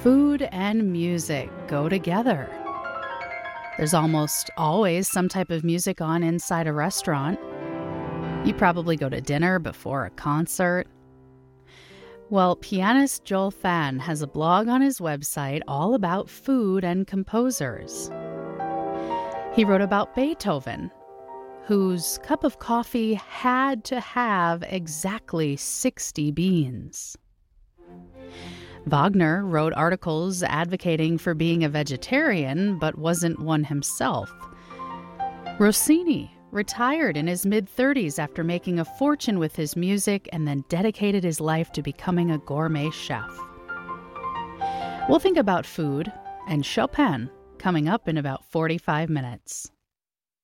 Food and music go together. There's almost always some type of music on inside a restaurant. You probably go to dinner before a concert. Well, pianist Joel Phan has a blog on his website all about food and composers. He wrote about Beethoven, whose cup of coffee had to have exactly 60 beans. Wagner wrote articles advocating for being a vegetarian, but wasn't one himself. Rossini retired in his mid-30s after making a fortune with his music and then dedicated his life to becoming a gourmet chef. We'll think about food and Chopin coming up in about 45 minutes.